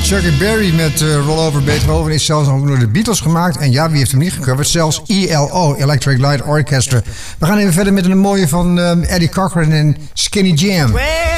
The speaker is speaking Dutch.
Chuck Berry met Roll Over Beethoven is zelfs ook door de Beatles gemaakt. En ja, wie heeft hem niet gecoverd? Zelfs ELO, Electric Light Orchestra. We gaan even verder met een mooie van Eddie Cochran en Skinny Jam. Well,